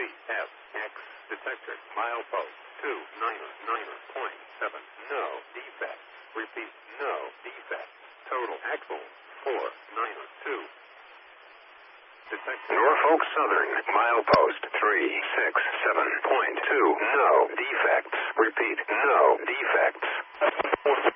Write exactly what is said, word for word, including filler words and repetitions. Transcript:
F X detected. Milepost two niner niner point seven. No defect. Repeat, no defect. Total axle four niner two. Detected. Norfolk Southern, milepost three six seven point two. No defects. Repeat, no defects.